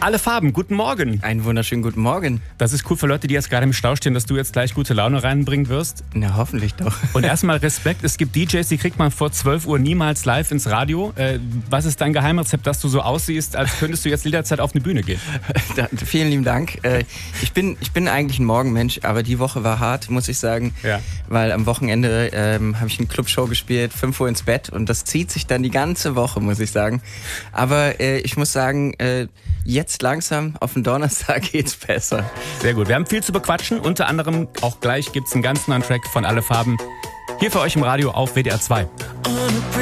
Alle Farben, guten Morgen. Einen wunderschönen guten Morgen. Das ist cool für Leute, die jetzt gerade im Stau stehen, dass du jetzt gleich gute Laune reinbringen wirst. Na, hoffentlich doch. Und erstmal Respekt, es gibt DJs, die kriegt man vor 12 Uhr niemals live ins Radio. Was ist dein Geheimrezept, dass du so aussiehst, als könntest du jetzt jederzeit auf eine Bühne gehen? Vielen lieben Dank. Ich bin eigentlich ein Morgenmensch, aber die Woche war hart, muss ich sagen. Ja. Weil am Wochenende habe ich eine Clubshow gespielt, 5 Uhr ins Bett und das zieht sich dann die ganze Woche, muss ich sagen. Aber ich muss sagen, jetzt langsam auf den Donnerstag geht's besser. Sehr gut. Wir haben viel zu bequatschen. Unter anderem auch gleich gibt's einen ganz neuen Track von Alle Farben. Hier für euch im Radio auf WDR 2.